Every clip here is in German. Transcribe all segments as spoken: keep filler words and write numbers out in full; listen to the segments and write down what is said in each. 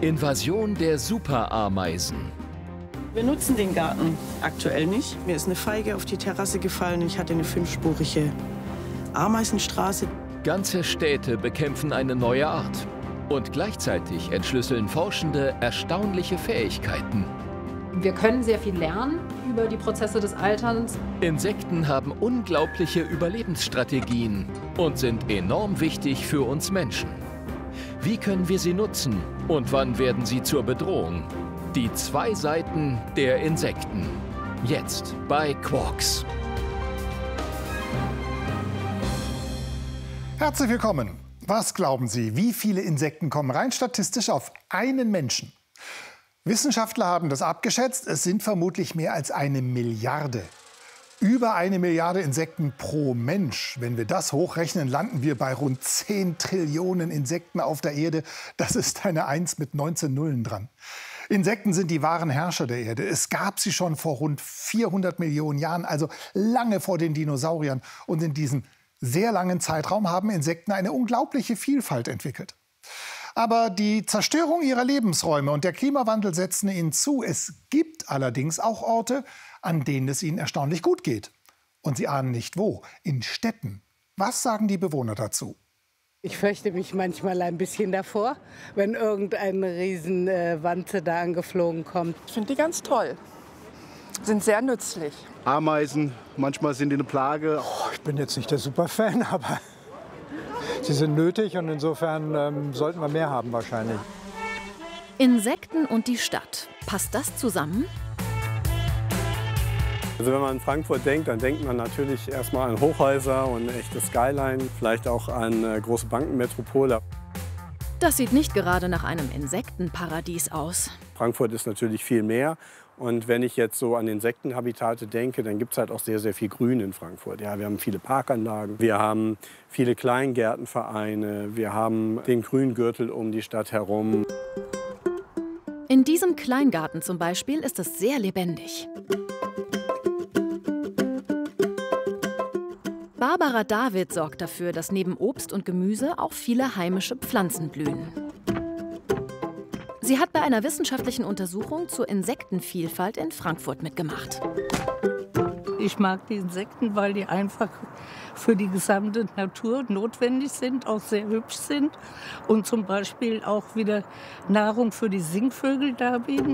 Invasion der Superameisen. Wir nutzen den Garten aktuell nicht. Mir ist eine Feige auf die Terrasse gefallen. Ich hatte eine fünfspurige Ameisenstraße. Ganze Städte bekämpfen eine neue Art. Und gleichzeitig entschlüsseln Forschende erstaunliche Fähigkeiten. Wir können sehr viel lernen über die Prozesse des Alterns. Insekten haben unglaubliche Überlebensstrategien und sind enorm wichtig für uns Menschen. Wie können wir sie nutzen und wann werden sie zur Bedrohung? Die zwei Seiten der Insekten. Jetzt bei Quarks. Herzlich willkommen. Was glauben Sie, wie viele Insekten kommen rein statistisch auf einen Menschen? Wissenschaftler haben das abgeschätzt. Es sind vermutlich mehr als eine Milliarde. Über eine Milliarde Insekten pro Mensch. Wenn wir das hochrechnen, landen wir bei rund zehn Trillionen Insekten auf der Erde. Das ist eine Eins mit neunzehn Nullen dran. Insekten sind die wahren Herrscher der Erde. Es gab sie schon vor rund vierhundert Millionen Jahren, also lange vor den Dinosauriern. Und in diesem sehr langen Zeitraum haben Insekten eine unglaubliche Vielfalt entwickelt. Aber die Zerstörung ihrer Lebensräume und der Klimawandel setzen ihnen zu. Es gibt allerdings auch Orte, an denen es ihnen erstaunlich gut geht. Und Sie ahnen nicht wo. In Städten. Was sagen die Bewohner dazu? Ich fürchte mich manchmal ein bisschen davor, wenn irgendeine Riesenwanze da angeflogen kommt. Ich finde die ganz toll. Sind sehr nützlich. Ameisen, manchmal sind die eine Plage. Oh, ich bin jetzt nicht der Superfan, aber sie sind nötig und insofern ähm, sollten wir mehr haben wahrscheinlich. Insekten und die Stadt. Passt das zusammen? Also wenn man an Frankfurt denkt, dann denkt man natürlich erstmal an Hochhäuser und eine echte Skyline, vielleicht auch an äh, große Bankenmetropole. Das sieht nicht gerade nach einem Insektenparadies aus. Frankfurt ist natürlich viel mehr. Und wenn ich jetzt so an Insektenhabitate denke, dann gibt es halt auch sehr, sehr viel Grün in Frankfurt. Ja, wir haben viele Parkanlagen, wir haben viele Kleingärtenvereine, wir haben den Grüngürtel um die Stadt herum. In diesem Kleingarten zum Beispiel ist es sehr lebendig. Barbara David sorgt dafür, dass neben Obst und Gemüse auch viele heimische Pflanzen blühen. Sie hat bei einer wissenschaftlichen Untersuchung zur Insektenvielfalt in Frankfurt mitgemacht. Ich mag die Insekten, weil die einfach für die gesamte Natur notwendig sind, auch sehr hübsch sind und zum Beispiel auch wieder Nahrung für die Singvögel darbieten.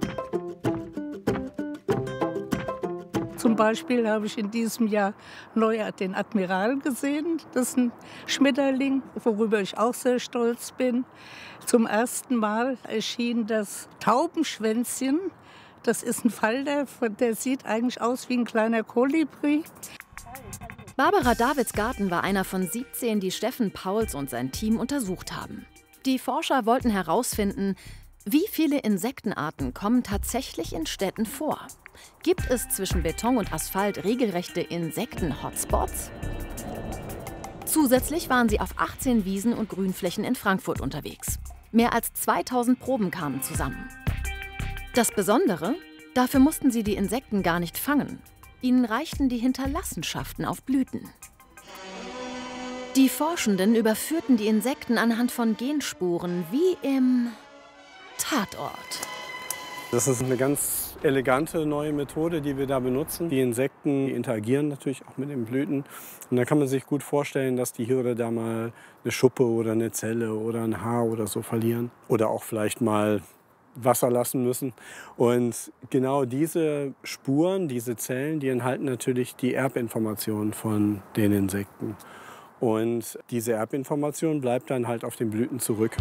Zum Beispiel habe ich in diesem Jahr neu den Admiral gesehen. Das ist ein Schmetterling, worüber ich auch sehr stolz bin. Zum ersten Mal erschien das Taubenschwänzchen. Das ist ein Falter, der sieht eigentlich aus wie ein kleiner Kolibri. Barbara Davids Garten war einer von siebzehn, die Steffen Pauls und sein Team untersucht haben. Die Forscher wollten herausfinden, wie viele Insektenarten kommen tatsächlich in Städten vor. Gibt es zwischen Beton und Asphalt regelrechte Insekten-Hotspots? Zusätzlich waren sie auf achtzehn Wiesen und Grünflächen in Frankfurt unterwegs. Mehr als zweitausend Proben kamen zusammen. Das Besondere? Dafür mussten sie die Insekten gar nicht fangen. Ihnen reichten die Hinterlassenschaften auf Blüten. Die Forschenden überführten die Insekten anhand von Genspuren wie im Tatort. Das ist eine ganz elegante neue Methode, die wir da benutzen. Die Insekten interagieren natürlich auch mit den Blüten. Und da kann man sich gut vorstellen, dass die hier oder da mal eine Schuppe oder eine Zelle oder ein Haar oder so verlieren. Oder auch vielleicht mal Wasser lassen müssen. Und genau diese Spuren, diese Zellen, die enthalten natürlich die Erbinformation von den Insekten. Und diese Erbinformation bleibt dann halt auf den Blüten zurück.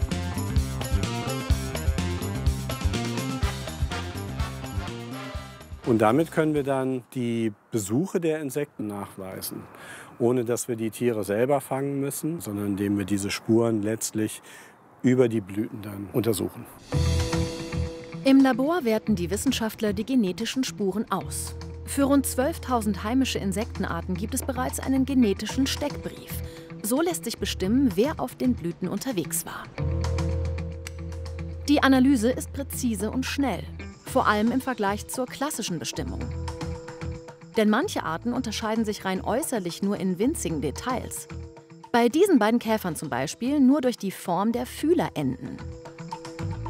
Und damit können wir dann die Besuche der Insekten nachweisen, ohne dass wir die Tiere selber fangen müssen, sondern indem wir diese Spuren letztlich über die Blüten dann untersuchen. Im Labor werten die Wissenschaftler die genetischen Spuren aus. Für rund zwölftausend heimische Insektenarten gibt es bereits einen genetischen Steckbrief. So lässt sich bestimmen, wer auf den Blüten unterwegs war. Die Analyse ist präzise und schnell, vor allem im Vergleich zur klassischen Bestimmung. Denn manche Arten unterscheiden sich rein äußerlich nur in winzigen Details. Bei diesen beiden Käfern zum Beispiel nur durch die Form der Fühlerenden.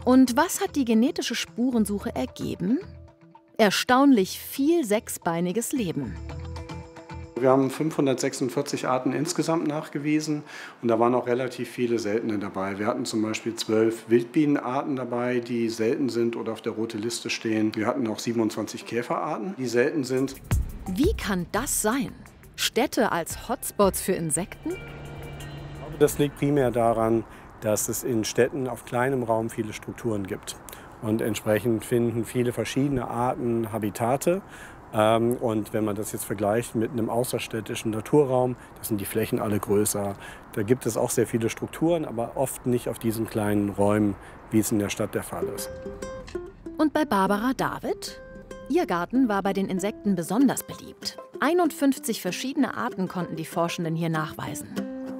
Und was hat die genetische Spurensuche ergeben? Erstaunlich viel sechsbeiniges Leben. Wir haben fünfhundertsechsundvierzig Arten insgesamt nachgewiesen und da waren auch relativ viele seltene dabei. Wir hatten zum Beispiel zwölf Wildbienenarten dabei, die selten sind oder auf der roten Liste stehen. Wir hatten auch siebenundzwanzig Käferarten, die selten sind. Wie kann das sein? Städte als Hotspots für Insekten? Das liegt primär daran, dass es in Städten auf kleinem Raum viele Strukturen gibt. Und entsprechend finden viele verschiedene Arten Habitate. Und wenn man das jetzt vergleicht mit einem außerstädtischen Naturraum, da sind die Flächen alle größer. Da gibt es auch sehr viele Strukturen, aber oft nicht auf diesen kleinen Räumen, wie es in der Stadt der Fall ist. Und bei Barbara David? Ihr Garten war bei den Insekten besonders beliebt. einundfünfzig verschiedene Arten konnten die Forschenden hier nachweisen.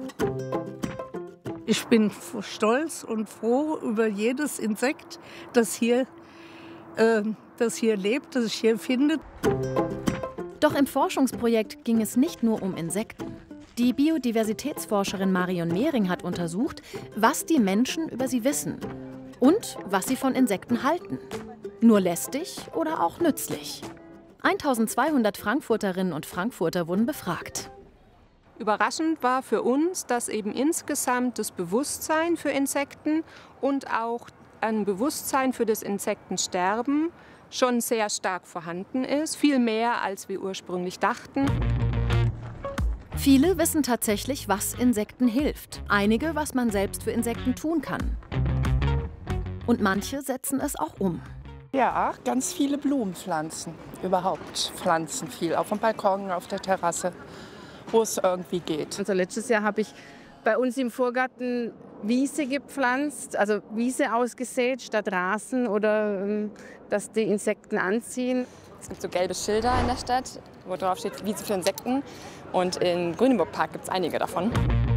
Ich bin stolz und froh über jedes Insekt, das hier äh, das hier lebt, das ich hier finde. Doch im Forschungsprojekt ging es nicht nur um Insekten. Die Biodiversitätsforscherin Marion Mehring hat untersucht, was die Menschen über sie wissen und was sie von Insekten halten. Nur lästig oder auch nützlich. eintausendzweihundert Frankfurterinnen und Frankfurter wurden befragt. Überraschend war für uns, dass eben insgesamt das Bewusstsein für Insekten und auch ein Bewusstsein für das Insektensterben schon sehr stark vorhanden ist, viel mehr als wir ursprünglich dachten. Viele wissen tatsächlich, was Insekten hilft, einige, was man selbst für Insekten tun kann. Und manche setzen es auch um. Ja, ganz viele Blumenpflanzen, überhaupt Pflanzen viel, auf dem Balkon, auf der Terrasse, wo es irgendwie geht. Also letztes Jahr habe ich bei uns im Vorgarten Wiese gepflanzt, also Wiese ausgesät statt Rasen oder ähm, dass die Insekten anziehen. Es gibt so gelbe Schilder in der Stadt, wo drauf steht Wiese für Insekten. Und im Grünenburg-Park gibt es einige davon.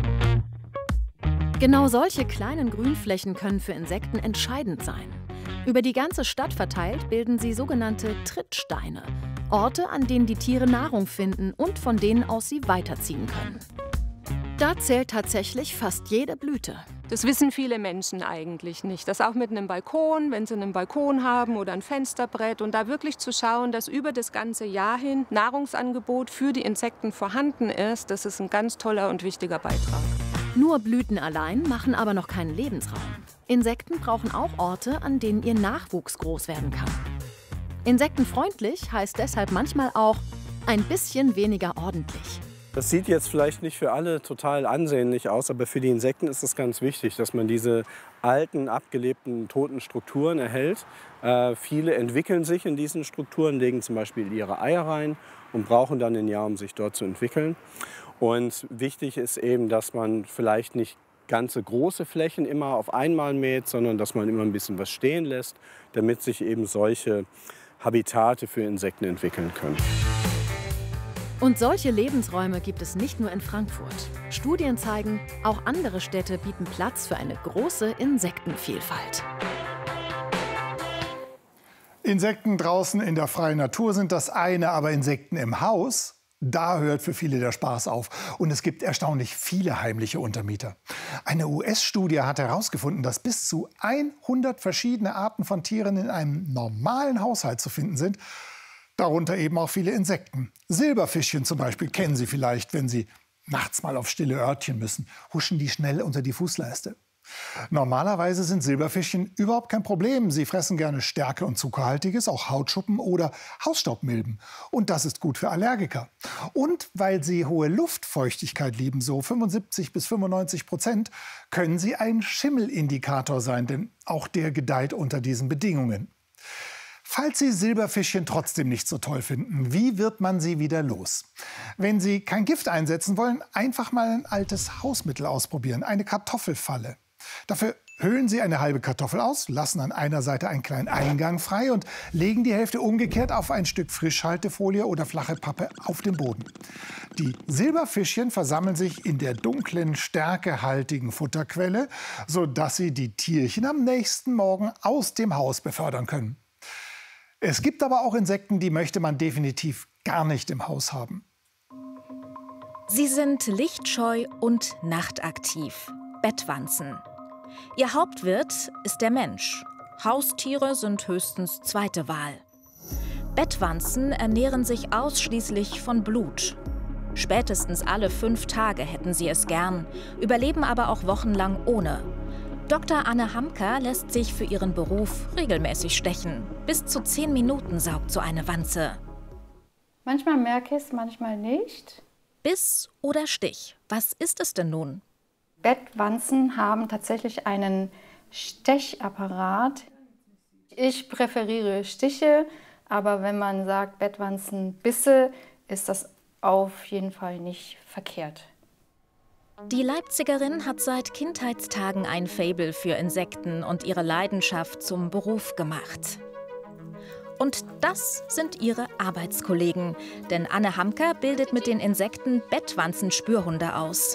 Genau solche kleinen Grünflächen können für Insekten entscheidend sein. Über die ganze Stadt verteilt bilden sie sogenannte Trittsteine. Orte, an denen die Tiere Nahrung finden und von denen aus sie weiterziehen können. Da zählt tatsächlich fast jede Blüte. Das wissen viele Menschen eigentlich nicht. Das auch mit einem Balkon, wenn sie einen Balkon haben oder ein Fensterbrett. Und da wirklich zu schauen, dass über das ganze Jahr hin Nahrungsangebot für die Insekten vorhanden ist, das ist ein ganz toller und wichtiger Beitrag. Nur Blüten allein machen aber noch keinen Lebensraum. Insekten brauchen auch Orte, an denen ihr Nachwuchs groß werden kann. Insektenfreundlich heißt deshalb manchmal auch ein bisschen weniger ordentlich. Das sieht jetzt vielleicht nicht für alle total ansehnlich aus, aber für die Insekten ist es ganz wichtig, dass man diese alten, abgelebten, toten Strukturen erhält. Äh, viele entwickeln sich in diesen Strukturen, legen zum Beispiel ihre Eier rein und brauchen dann ein Jahr, um sich dort zu entwickeln. Und wichtig ist eben, dass man vielleicht nicht ganze große Flächen immer auf einmal mäht, sondern dass man immer ein bisschen was stehen lässt, damit sich eben solche Habitate für Insekten entwickeln können. Und solche Lebensräume gibt es nicht nur in Frankfurt. Studien zeigen, auch andere Städte bieten Platz für eine große Insektenvielfalt. Insekten draußen in der freien Natur sind das eine, aber Insekten im Haus, da hört für viele der Spaß auf. Und es gibt erstaunlich viele heimliche Untermieter. Eine U S-Studie hat herausgefunden, dass bis zu hundert verschiedene Arten von Tieren in einem normalen Haushalt zu finden sind. Darunter eben auch viele Insekten. Silberfischchen zum Beispiel kennen Sie vielleicht, wenn Sie nachts mal auf stille Örtchen müssen. Huschen die schnell unter die Fußleiste. Normalerweise sind Silberfischchen überhaupt kein Problem. Sie fressen gerne Stärke- und Zuckerhaltiges, auch Hautschuppen oder Hausstaubmilben. Und das ist gut für Allergiker. Und weil sie hohe Luftfeuchtigkeit lieben, so fünfundsiebzig bis fünfundneunzig Prozent, können sie ein Schimmelindikator sein, denn auch der gedeiht unter diesen Bedingungen. Falls Sie Silberfischchen trotzdem nicht so toll finden, wie wird man sie wieder los? Wenn Sie kein Gift einsetzen wollen, einfach mal ein altes Hausmittel ausprobieren, eine Kartoffelfalle. Dafür höhlen Sie eine halbe Kartoffel aus, lassen an einer Seite einen kleinen Eingang frei und legen die Hälfte umgekehrt auf ein Stück Frischhaltefolie oder flache Pappe auf den Boden. Die Silberfischchen versammeln sich in der dunklen, stärkehaltigen Futterquelle, sodass Sie die Tierchen am nächsten Morgen aus dem Haus befördern können. Es gibt aber auch Insekten, die möchte man definitiv gar nicht im Haus haben. Sie sind lichtscheu und nachtaktiv. Bettwanzen. Ihr Hauptwirt ist der Mensch. Haustiere sind höchstens zweite Wahl. Bettwanzen ernähren sich ausschließlich von Blut. Spätestens alle fünf Tage hätten sie es gern, überleben aber auch wochenlang ohne. Doktor Anne Hamka lässt sich für ihren Beruf regelmäßig stechen. Bis zu zehn Minuten saugt so eine Wanze. Manchmal merke ich es, manchmal nicht. Biss oder Stich, was ist es denn nun? Bettwanzen haben tatsächlich einen Stechapparat. Ich präferiere Stiche, aber wenn man sagt Bettwanzenbisse, ist das auf jeden Fall nicht verkehrt. Die Leipzigerin hat seit Kindheitstagen ein Faible für Insekten und ihre Leidenschaft zum Beruf gemacht. Und das sind ihre Arbeitskollegen, denn Anne Hamka bildet mit den Insekten Bettwanzenspürhunde aus.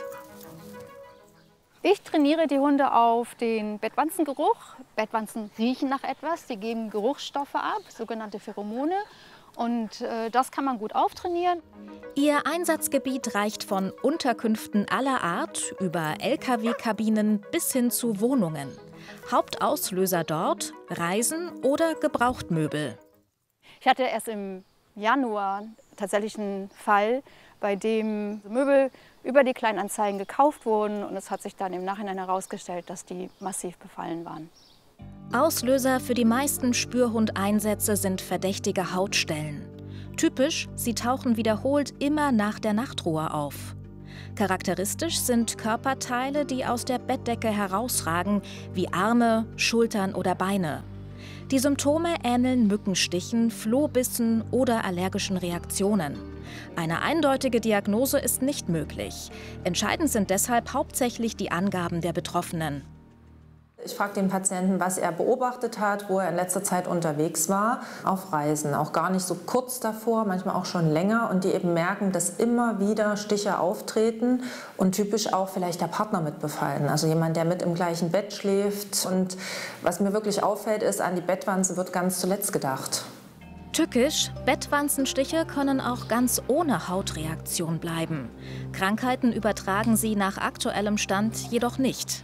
Ich trainiere die Hunde auf den Bettwanzengeruch. Bettwanzen riechen nach etwas, die geben Geruchsstoffe ab, sogenannte Pheromone. Und äh, das kann man gut auftrainieren. Ihr Einsatzgebiet reicht von Unterkünften aller Art über L K W-Kabinen bis hin zu Wohnungen. Hauptauslöser dort Reisen oder Gebrauchtmöbel. Ich hatte erst im Januar tatsächlich einen Fall, bei dem Möbel über die Kleinanzeigen gekauft wurden. Und es hat sich dann im Nachhinein herausgestellt, dass die massiv befallen waren. Auslöser für die meisten Spürhundeinsätze sind verdächtige Hautstellen. Typisch, sie tauchen wiederholt immer nach der Nachtruhe auf. Charakteristisch sind Körperteile, die aus der Bettdecke herausragen, wie Arme, Schultern oder Beine. Die Symptome ähneln Mückenstichen, Flohbissen oder allergischen Reaktionen. Eine eindeutige Diagnose ist nicht möglich. Entscheidend sind deshalb hauptsächlich die Angaben der Betroffenen. Ich frage den Patienten, was er beobachtet hat, wo er in letzter Zeit unterwegs war, auf Reisen. Auch gar nicht so kurz davor, manchmal auch schon länger. Und die eben merken, dass immer wieder Stiche auftreten und typisch auch vielleicht der Partner mit befallen. Also jemand, der mit im gleichen Bett schläft. Und was mir wirklich auffällt, ist, an die Bettwanze wird ganz zuletzt gedacht. Tückisch, Bettwanzenstiche können auch ganz ohne Hautreaktion bleiben. Krankheiten übertragen sie nach aktuellem Stand jedoch nicht.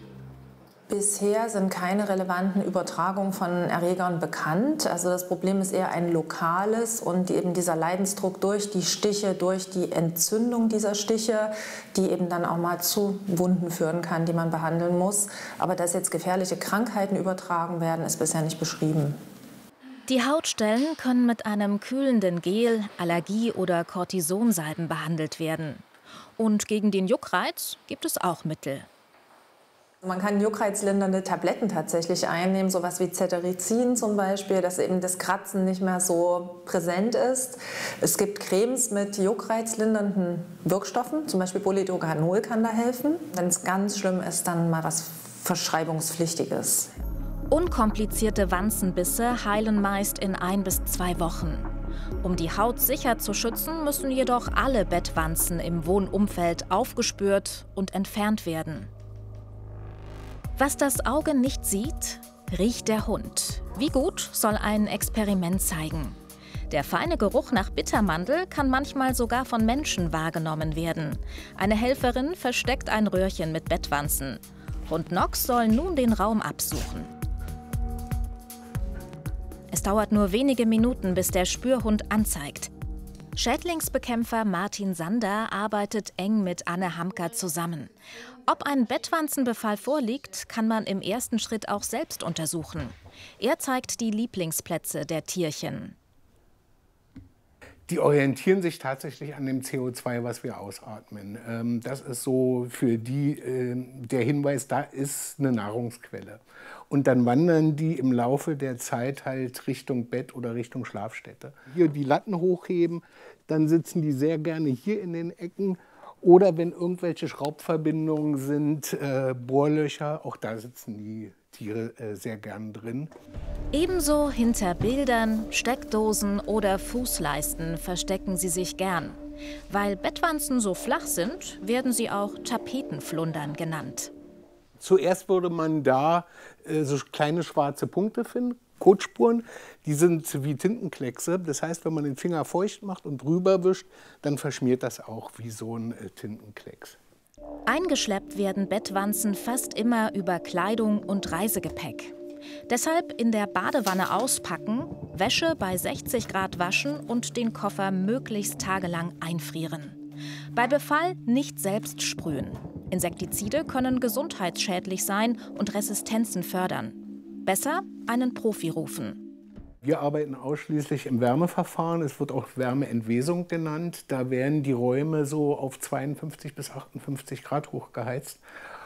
Bisher sind keine relevanten Übertragungen von Erregern bekannt. Also das Problem ist eher ein lokales und eben dieser Leidensdruck durch die Stiche, durch die Entzündung dieser Stiche, die eben dann auch mal zu Wunden führen kann, die man behandeln muss. Aber dass jetzt gefährliche Krankheiten übertragen werden, ist bisher nicht beschrieben. Die Hautstellen können mit einem kühlenden Gel, Allergie- oder Kortisonsalben behandelt werden. Und gegen den Juckreiz gibt es auch Mittel. Man kann juckreizlindernde Tabletten tatsächlich einnehmen, sowas wie Cetirizin zum Beispiel, dass eben das Kratzen nicht mehr so präsent ist. Es gibt Cremes mit juckreizlindernden Wirkstoffen, zum Beispiel Polydoganol kann da helfen. Wenn es ganz schlimm ist, dann mal was Verschreibungspflichtiges. Unkomplizierte Wanzenbisse heilen meist in ein bis zwei Wochen. Um die Haut sicher zu schützen, müssen jedoch alle Bettwanzen im Wohnumfeld aufgespürt und entfernt werden. Was das Auge nicht sieht, riecht der Hund. Wie gut, soll ein Experiment zeigen. Der feine Geruch nach Bittermandel kann manchmal sogar von Menschen wahrgenommen werden. Eine Helferin versteckt ein Röhrchen mit Bettwanzen. Hund Nox soll nun den Raum absuchen. Es dauert nur wenige Minuten, bis der Spürhund anzeigt. Schädlingsbekämpfer Martin Sander arbeitet eng mit Anne Hamka zusammen. Ob ein Bettwanzenbefall vorliegt, kann man im ersten Schritt auch selbst untersuchen. Er zeigt die Lieblingsplätze der Tierchen. Die orientieren sich tatsächlich an dem C O zwei, was wir ausatmen. Das ist so für die der Hinweis, da ist eine Nahrungsquelle. Und dann wandern die im Laufe der Zeit halt Richtung Bett oder Richtung Schlafstätte. Hier die Latten hochheben, dann sitzen die sehr gerne hier in den Ecken. Oder wenn irgendwelche Schraubverbindungen sind, äh, Bohrlöcher, auch da sitzen die Tiere äh, sehr gern drin. Ebenso hinter Bildern, Steckdosen oder Fußleisten verstecken sie sich gern. Weil Bettwanzen so flach sind, werden sie auch Tapetenflundern genannt. Zuerst würde man da äh, so kleine schwarze Punkte finden, Kotspuren. Die sind wie Tintenkleckse. Das heißt, wenn man den Finger feucht macht und drüber wischt, dann verschmiert das auch wie so ein äh, Tintenklecks. Eingeschleppt werden Bettwanzen fast immer über Kleidung und Reisegepäck. Deshalb in der Badewanne auspacken, Wäsche bei sechzig Grad waschen und den Koffer möglichst tagelang einfrieren. Bei Befall nicht selbst sprühen. Insektizide können gesundheitsschädlich sein und Resistenzen fördern. Besser einen Profi rufen. Wir arbeiten ausschließlich im Wärmeverfahren. Es wird auch Wärmeentwesung genannt. Da werden die Räume so auf zweiundfünfzig bis achtundfünfzig Grad hochgeheizt.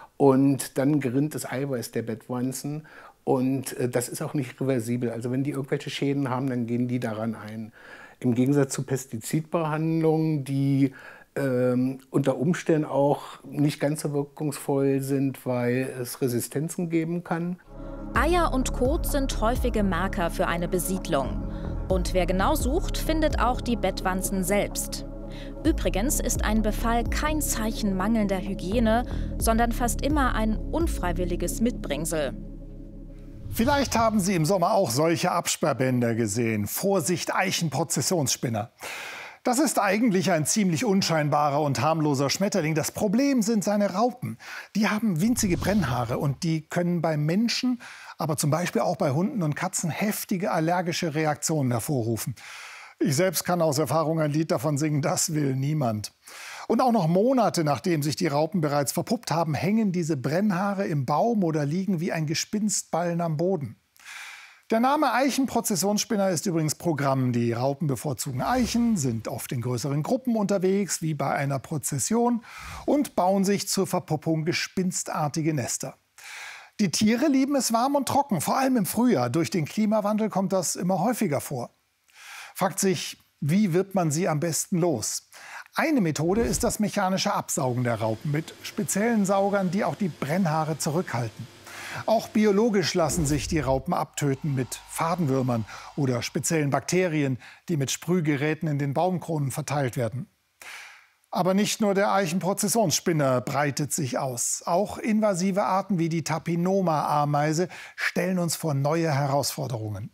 Und dann gerinnt das Eiweiß der Bettwanzen. Und das ist auch nicht reversibel. Also wenn die irgendwelche Schäden haben, dann gehen die daran ein. Im Gegensatz zu Pestizidbehandlungen, die ähm, unter Umständen auch nicht ganz so wirkungsvoll sind, weil es Resistenzen geben kann. Eier und Kot sind häufige Marker für eine Besiedlung. Und wer genau sucht, findet auch die Bettwanzen selbst. Übrigens ist ein Befall kein Zeichen mangelnder Hygiene, sondern fast immer ein unfreiwilliges Mitbringsel. Vielleicht haben Sie im Sommer auch solche Absperrbänder gesehen. Vorsicht, Eichenprozessionsspinner. Das ist eigentlich ein ziemlich unscheinbarer und harmloser Schmetterling. Das Problem sind seine Raupen. Die haben winzige Brennhaare und die können bei Menschen, aber zum Beispiel auch bei Hunden und Katzen heftige allergische Reaktionen hervorrufen. Ich selbst kann aus Erfahrung ein Lied davon singen, das will niemand. Und auch noch Monate, nachdem sich die Raupen bereits verpuppt haben, hängen diese Brennhaare im Baum oder liegen wie ein Gespinstballen am Boden. Der Name Eichenprozessionsspinner ist übrigens Programm. Die Raupen bevorzugen Eichen, sind oft in größeren Gruppen unterwegs, wie bei einer Prozession, und bauen sich zur Verpuppung gespinstartige Nester. Die Tiere lieben es warm und trocken, vor allem im Frühjahr. Durch den Klimawandel kommt das immer häufiger vor. Fragt sich, wie wird man sie am besten los? Eine Methode ist das mechanische Absaugen der Raupen mit speziellen Saugern, die auch die Brennhaare zurückhalten. Auch biologisch lassen sich die Raupen abtöten mit Fadenwürmern oder speziellen Bakterien, die mit Sprühgeräten in den Baumkronen verteilt werden. Aber nicht nur der Eichenprozessionsspinner breitet sich aus. Auch invasive Arten wie die Tapinoma-Ameise stellen uns vor neue Herausforderungen.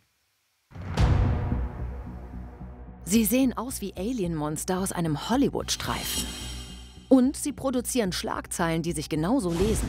Sie sehen aus wie Alienmonster aus einem Hollywood-Streifen. Und sie produzieren Schlagzeilen, die sich genauso lesen.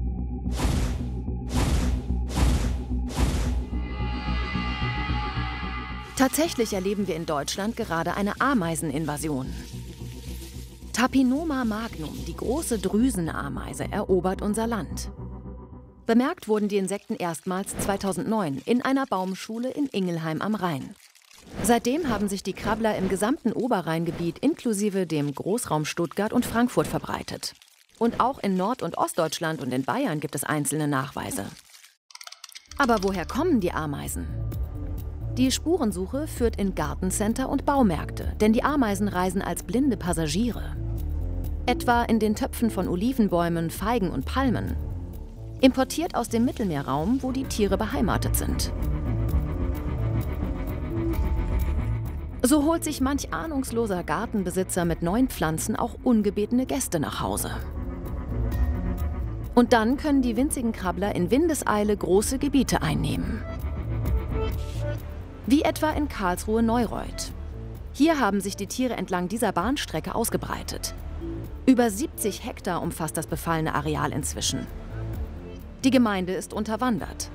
Tatsächlich erleben wir in Deutschland gerade eine Ameiseninvasion. Tapinoma magnum, die große Drüsenameise, erobert unser Land. Bemerkt wurden die Insekten erstmals zweitausendneun in einer Baumschule in Ingelheim am Rhein. Seitdem haben sich die Krabbler im gesamten Oberrheingebiet inklusive dem Großraum Stuttgart und Frankfurt verbreitet. Und auch in Nord- und Ostdeutschland und in Bayern gibt es einzelne Nachweise. Aber woher kommen die Ameisen? Die Spurensuche führt in Gartencenter und Baumärkte, denn die Ameisen reisen als blinde Passagiere. Etwa in den Töpfen von Olivenbäumen, Feigen und Palmen. Importiert aus dem Mittelmeerraum, wo die Tiere beheimatet sind. So holt sich manch ahnungsloser Gartenbesitzer mit neuen Pflanzen auch ungebetene Gäste nach Hause. Und dann können die winzigen Krabbler in Windeseile große Gebiete einnehmen. Wie etwa in Karlsruhe-Neureuth. Hier haben sich die Tiere entlang dieser Bahnstrecke ausgebreitet. Über siebzig Hektar umfasst das befallene Areal inzwischen. Die Gemeinde ist unterwandert.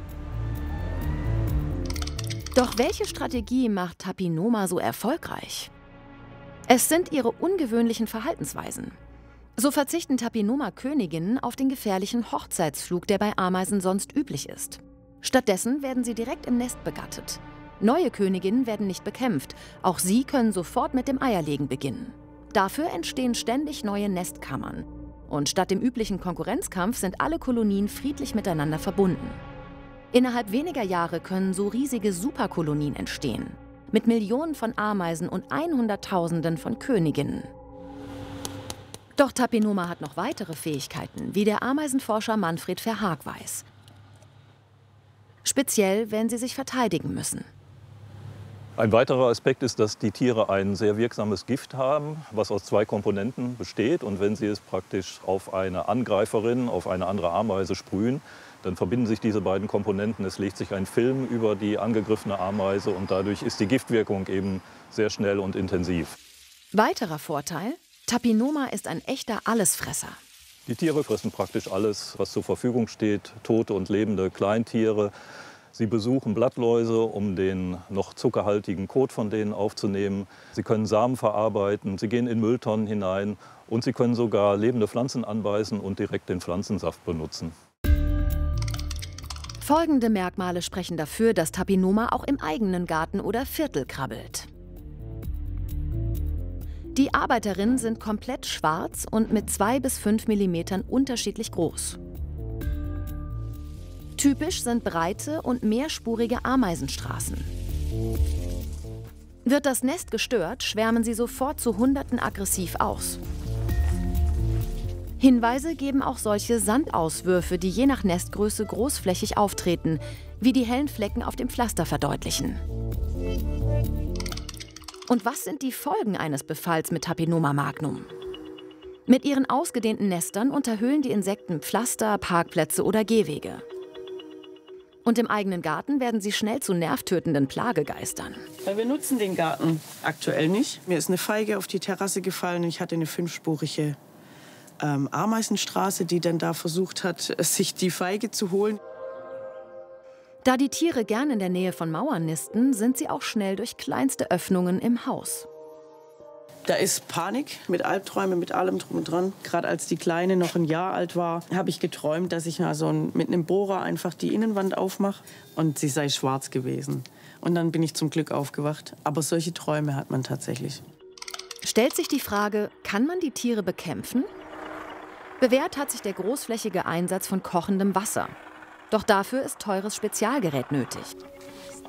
Doch welche Strategie macht Tapinoma so erfolgreich? Es sind ihre ungewöhnlichen Verhaltensweisen. So verzichten Tapinoma-Königinnen auf den gefährlichen Hochzeitsflug, der bei Ameisen sonst üblich ist. Stattdessen werden sie direkt im Nest begattet. Neue Königinnen werden nicht bekämpft. Auch sie können sofort mit dem Eierlegen beginnen. Dafür entstehen ständig neue Nestkammern. Und statt dem üblichen Konkurrenzkampf sind alle Kolonien friedlich miteinander verbunden. Innerhalb weniger Jahre können so riesige Superkolonien entstehen. Mit Millionen von Ameisen und Hunderttausenden von Königinnen. Doch Tapinoma hat noch weitere Fähigkeiten, wie der Ameisenforscher Manfred Verhaag weiß. Speziell, wenn sie sich verteidigen müssen. Ein weiterer Aspekt ist, dass die Tiere ein sehr wirksames Gift haben, was aus zwei Komponenten besteht. Und wenn sie es praktisch auf eine Angreiferin, auf eine andere Ameise sprühen, dann verbinden sich diese beiden Komponenten. Es legt sich ein Film über die angegriffene Ameise und dadurch ist die Giftwirkung eben sehr schnell und intensiv. Weiterer Vorteil: Tapinoma ist ein echter Allesfresser. Die Tiere fressen praktisch alles, was zur Verfügung steht, tote und lebende Kleintiere. Sie besuchen Blattläuse, um den noch zuckerhaltigen Kot von denen aufzunehmen. Sie können Samen verarbeiten, sie gehen in Mülltonnen hinein und sie können sogar lebende Pflanzen anbeißen und direkt den Pflanzensaft benutzen. Folgende Merkmale sprechen dafür, dass Tapinoma auch im eigenen Garten oder Viertel krabbelt. Die Arbeiterinnen sind komplett schwarz und mit zwei bis fünf Millimetern unterschiedlich groß. Typisch sind breite und mehrspurige Ameisenstraßen. Wird das Nest gestört, schwärmen sie sofort zu Hunderten aggressiv aus. Hinweise geben auch solche Sandauswürfe, die je nach Nestgröße großflächig auftreten, wie die hellen Flecken auf dem Pflaster verdeutlichen. Und was sind die Folgen eines Befalls mit Tapinoma magnum? Mit ihren ausgedehnten Nestern unterhöhlen die Insekten Pflaster, Parkplätze oder Gehwege. Und im eigenen Garten werden sie schnell zu nervtötenden Plagegeistern. Weil wir nutzen den Garten aktuell nicht. Mir ist eine Feige auf die Terrasse gefallen. Ich hatte eine fünfspurige ähm, Ameisenstraße, die dann da versucht hat, sich die Feige zu holen. Da die Tiere gern in der Nähe von Mauern nisten, sind sie auch schnell durch kleinste Öffnungen im Haus. Da ist Panik mit Albträumen, mit allem drum und dran. Gerade als die Kleine noch ein Jahr alt war, habe ich geträumt, dass ich also mit einem Bohrer einfach die Innenwand aufmache und sie sei schwarz gewesen. Und dann bin ich zum Glück aufgewacht. Aber solche Träume hat man tatsächlich. Stellt sich die Frage, kann man die Tiere bekämpfen? Bewährt hat sich der großflächige Einsatz von kochendem Wasser. Doch dafür ist teures Spezialgerät nötig.